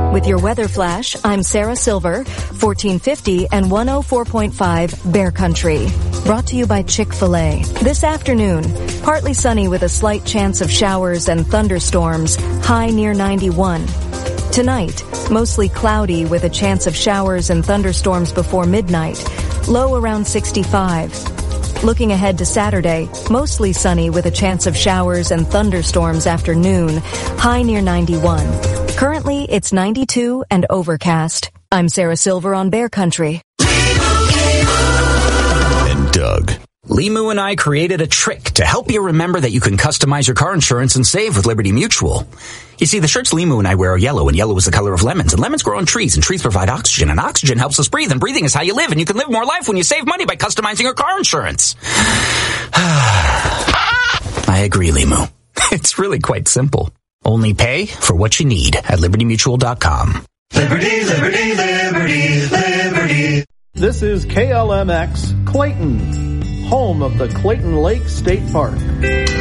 With your weather flash, I'm Sarah Silver, 1450 and 104.5 Bear Country. Brought to you by Chick-fil-A. This afternoon, partly sunny with a slight chance of showers and thunderstorms, high near 91. Tonight, mostly cloudy with a chance of showers and thunderstorms before midnight, low around 65. Looking ahead to Saturday, mostly sunny with a chance of showers and thunderstorms after noon, high near 91. Currently, it's 92 and overcast. I'm Sarah Silver on Bear Country. And Doug. Limu and I created a trick to help you remember that you can customize your car insurance and save with Liberty Mutual. You see, the shirts Limu and I wear are yellow, and yellow is the color of lemons, and lemons grow on trees, and trees provide oxygen, and oxygen helps us breathe, and breathing is how you live, and you can live more life when you save money by customizing your car insurance. I agree, Limu. It's really quite simple. Only pay for what you need at libertymutual.com. Liberty, liberty, liberty, liberty. This is KLMX Clayton, home of the Clayton Lake State Park.